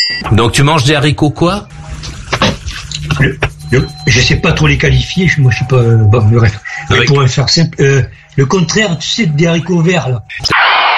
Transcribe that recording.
Donc tu manges des haricots quoi? Je sais pas trop les qualifier, moi je suis pas... Bon, bref. Mais pour un faire simple, le contraire, tu sais, des haricots verts, là.